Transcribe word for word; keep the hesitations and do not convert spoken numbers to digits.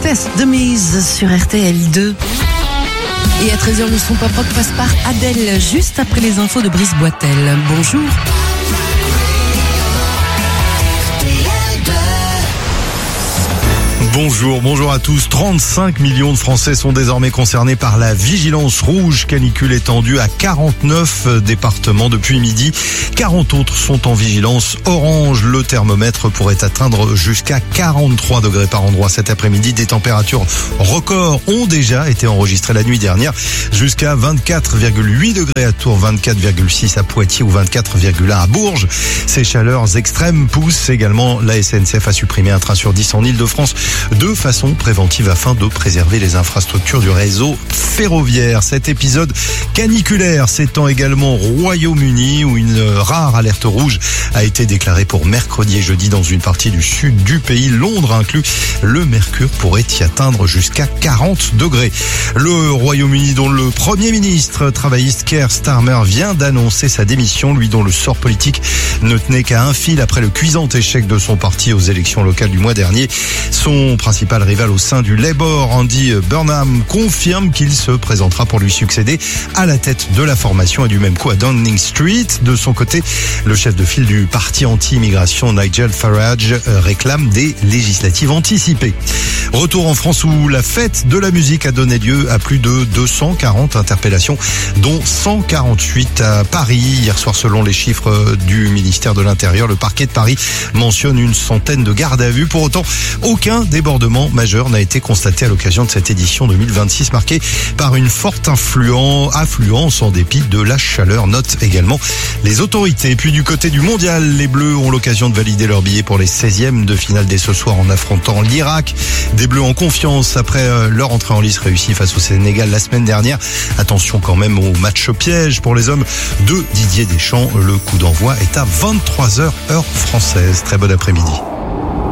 Test de mise sur R T L deux. Et à treize heures, le son pop rock passe par Adèle, juste après les infos de Brice Boitel. Bonjour. Bonjour, bonjour à tous. trente-cinq millions de Français sont désormais concernés par la vigilance rouge, canicule étendue à quarante-neuf départements depuis midi. quarante autres sont en vigilance orange. Le thermomètre pourrait atteindre jusqu'à quarante-trois degrés par endroit cet après-midi. Des températures records ont déjà été enregistrées la nuit dernière, jusqu'à vingt-quatre virgule huit degrés à Tours, vingt-quatre virgule six à Poitiers ou vingt-quatre virgule un à Bourges. Ces chaleurs extrêmes poussent également la S N C F à supprimer un train sur dix en Ile-de-France de façon préventive afin de préserver les infrastructures du réseau ferroviaire. Cet épisode caniculaire s'étend également au Royaume-Uni où une rare alerte rouge a été déclarée pour mercredi et jeudi dans une partie du sud du pays. Londres inclus, le mercure pourrait y atteindre jusqu'à quarante degrés. Le Royaume-Uni dont le Premier ministre travailliste Keir Starmer vient d'annoncer sa démission, lui dont le sort politique ne tenait qu'à un fil après le cuisant échec de son parti aux élections locales du mois dernier. Son principal rival au sein du Labour, Andy Burnham, confirme qu'il se présentera pour lui succéder à la tête de la formation et du même coup à Downing Street. De son côté, le chef de file du parti anti-immigration Nigel Farage réclame des législatives anticipées. Retour en France où la fête de la musique a donné lieu à plus de deux cent quarante interpellations, dont cent quarante-huit à Paris. Hier soir, selon les chiffres du ministère de l'Intérieur, le parquet de Paris mentionne une centaine de gardes à vue. Pour autant, aucun débordement majeur n'a été constaté à l'occasion de cette édition deux mille vingt-six marquée par une forte affluence en dépit de la chaleur, notent également les autorités. Et puis du côté du mondial, les Bleus ont l'occasion de valider leur billet pour les seizièmes de finale dès ce soir en affrontant l'Irak. Des Bleus en confiance après leur entrée en lice réussie face au Sénégal la semaine dernière. Attention quand même au match piège pour les hommes de Didier Deschamps. Le coup d'envoi est à vingt-trois heures heure française. Très bon après-midi.